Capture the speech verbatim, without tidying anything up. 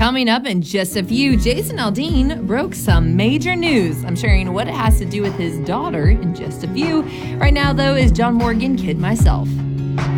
Coming up in just a few, Jason Aldean broke some major news. I'm sharing what it has to do with his daughter in just a few. Right now, though, is John Morgan, Kid Myself.